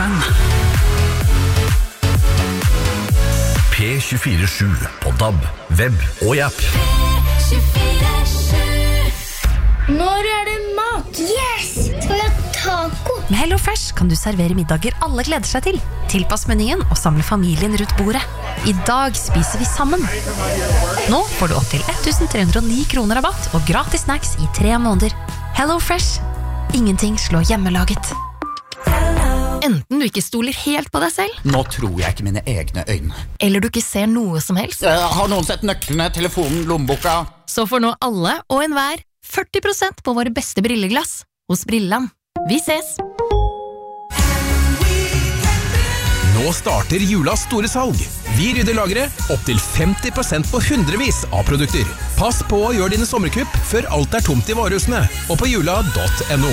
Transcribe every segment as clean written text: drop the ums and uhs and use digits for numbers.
FM. P247 på DAB, web og i app. Når det mat? Yes! Skal vi ha taco? Med HelloFresh kan du servere middager alle gleder seg til. Tilpass menyen og samle familien rundt bordet. I dag spiser vi sammen. Nå får du opp til 1309 kroner rabatt og gratis snacks i 3 måneder. HelloFresh. Ingenting slår hjemmelaget. Enten du ikke stoler helt på deg selv. Nå tror jeg ikke mine egne øyne. Eller du ikke ser noe som helst. Har noen sett nøklene, telefonen, lommeboka? Så får nå alle og enhver 40% på våre beste brilleglass hos Brilland. Vi ses! Nå starter julas store salg. Vi rydder lageret opp til 50% på hundrevis av produkter. Pass på å gjøre dine sommerkupp før alt tomt i varehusene og på jula.no.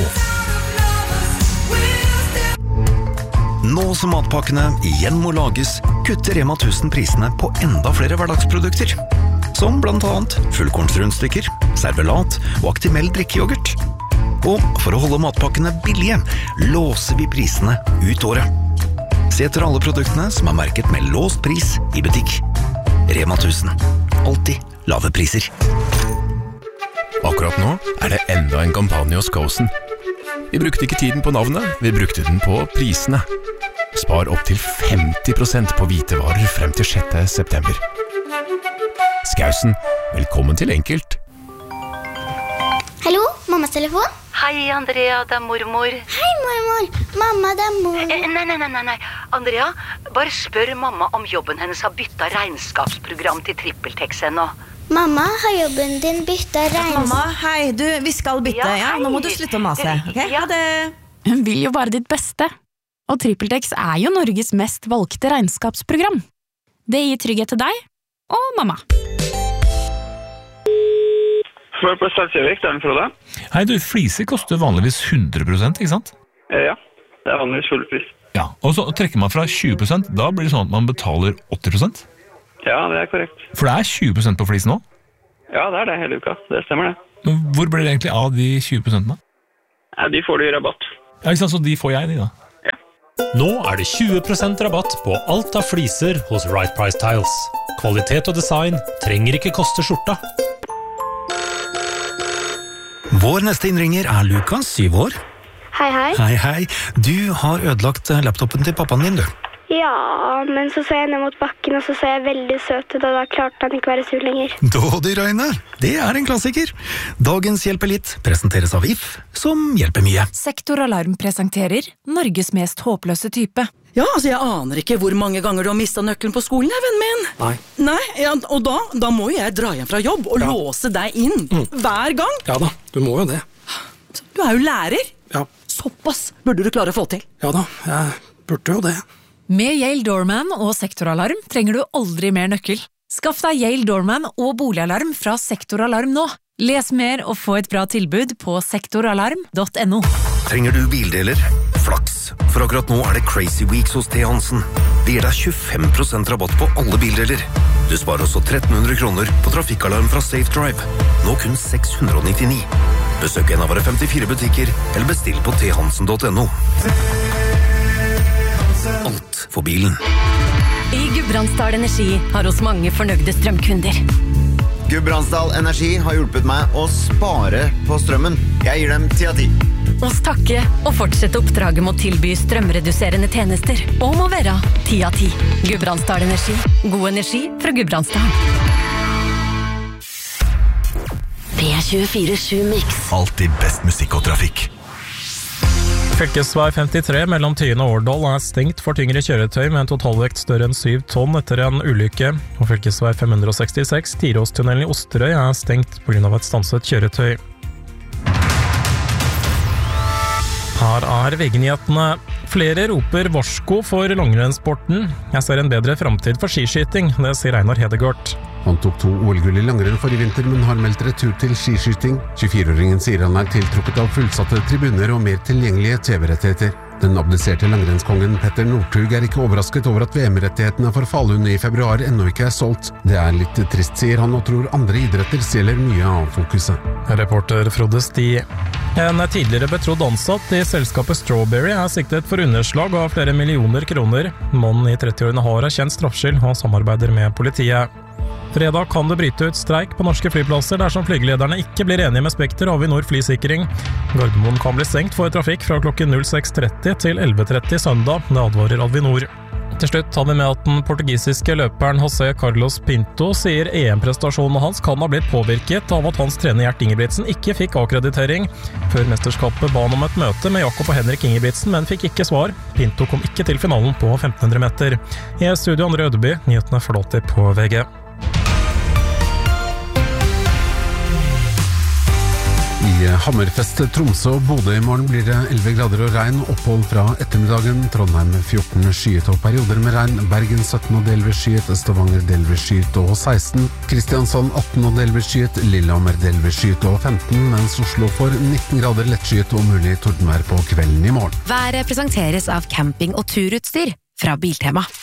Nå som matpakkene igjen må lages, kutter Rema 1000 prisene på enda flere hverdagsprodukter. Som blant annet fullkornsrundstykker, servelat og Actimel drikkejoghurt. Og for å holde matpakkene billige, låser vi prisene ut året. Se etter alle produktene som er merket med låst pris i butikk. Rema 1000. Alltid lave priser. Akkurat nå det enda en kampanje hos Kosen. Vi brukte ikke tiden på navnet, vi brukte den på prisene. Spar opp til 50% på hvitevarer frem til 6. september. Skausen, velkommen til Enkelt. Hallo, mammas telefon? Hei, Andrea, det mormor. Hei, mormor. Mamma, det mor. Nei. Andrea, bare spør mamma om jobben hennes har byttet regnskapsprogram til TrippelTex ennå. Mamma, har jobben din byttet Mamma, hei, vi skal bytte, ja? Nå må du slutte å mase, ok? Ha det! Hun vil jo bare ditt beste. Og TrippelTex jo Norges mest valgte regnskapsprogram. Det gir trygghet til deg og mamma. Spør på Stadkjøvik, det den Frode. Hei du, fliser koster vanligvis 100%, ikke sant? Ja, det vanligvis full pris. Ja, og så trekker man fra 20%, da blir det sånn at man betaler 80%? Ja, det korrekt. For det 20% på flisen nå? Ja, det det hele uka, det stemmer det. Men hvor blir det egentlig av de 20% da? Ja, de får du i rabatt. Ja, ikke sant, så de får jeg, de da? Ja. Nå det 20% rabatt på alt av fliser hos Right Price Tiles. Kvalitet og design trenger ikke koste skjorta. Vår neste innringer Lukas, 7 år. Hei. Hei. Du har ødelagt laptopen til pappaen din, du. Ja, men så jeg ned mot bakken, og så jeg veldig søt ut, og da klarte han ikke være sur lenger. Dådyrøyne, det en klassiker. Dagens Hjelper litt presenteres av If, som hjelper mye. Sektoralarm presenterer Norges mest håpløse type. Ja, jeg aner ikke hvor mange ganger du har mistet nøkkelen på skolen, vennen min. Nei, ja, og da må jeg dra hjem fra jobb og låse deg inn. Hver gang. Ja da, du må jo det. Du jo lærer. Ja. Såpass burde du klare å få til. Ja da, jeg burde jo det. Med Yale Doorman og Sektoralarm trenger du aldri mer nøkkel. Skaff deg Yale Doorman og boligalarm fra Sektoralarm nå. Les mer og få et bra tilbud på sektoralarm.no. Trenger du bildeler? Flaks, for akkurat nå det Crazy Weeks hos T. Hansen. Det gir deg 25% rabatt på alle bildeler. Du sparer også 1300 kroner på trafikkalarm fra Safe Drive. Nå kun 699. Besøk en av våre 54 butikker, eller bestill på thansen.no. Alt for bilen. I Gudbrandsdal Energi har oss mange fornøyde strømkunder. Gudbrandsdal Energi har hjulpet meg å spare på strømmen. Jeg gir dem 10 av 10. Oss takke og fortsette oppdraget med å tilby strømreduserende tjenester. Og må være 10 av 10. Gudbrandsdal Energi. God energi fra Gudbrandsdal. P247 Mix. Alltid best musikk og trafikk. Fylkesvei 53 mellom Tyen og Årdal stengt for tyngre kjøretøy med en totalvekt større enn 7 tonn etter en ulykke. Og fylkesvei 566, Tiråstunnelen i Osterøy, stengt på grunn av et stanset kjøretøy. Her VG-nyhetene. Flere roper varsko for langrennssporten. Jeg ser en bedre fremtid for skiskyting, det sier Einar Hedegaard. Han tok 2 OL-gull i langrenn forrige vinter, men har meldt retur til skiskyting. 24-åringen sier han tiltrukket av fullsatte tribuner og mer tilgjengelige TV-rettigheter. Den abdiserte langrennskongen Petter Northug ikke overrasket over at VM-rettighetene for Falun i februar ennå ikke solgt. Det litt trist, sier han, og tror andre idretter stjeler mye av fokuset. Reporter Frode Sti. En tidligere betrodd ansatt i selskapet Strawberry siktet for underslag av flere millioner kroner. Mannen i 30-årene har erkjent straffskyld og samarbeider med politiet. Fredag kan det bryte ut streik på norske flyplasser dersom flygelederne ikke blir enige med Spekter og Avinor flysikring. Gardermoen kan bli stengt for trafikk fra klokken 06:30 til 11:30 søndag, det advarer Avinor. Til slutt tar vi med at den portugisiske løperen José Carlos Pinto sier EM-prestasjonen hans kan ha blitt påvirket av at hans trener Gjert Ingebrigtsen ikke fikk akkreditering. Før mesterskapet ba han om et møte med Jakob og Henrik Ingebrigtsen, men fikk ikke svar. Pinto kom ikke til finalen på 1500 meter. I studio Andre Ødeby, nyhetene forlåter på VG. I Hammerfest, Tromsø og Bodø i morgen blir det 11 grader og regn, opphold fra ettermiddagen. Trondheim 14 skyet og perioder med regn. Bergen 17 og delvis skyet. Stavanger delvis skyet og 16. Kristiansand 18 og delvis skyet. Lillehammer delvis skyet og 15, mens Oslo får 19 grader lettskyet og mulig tordenvær på kvelden i morgen. Været presenteres av camping- og turutstyr fra Biltema.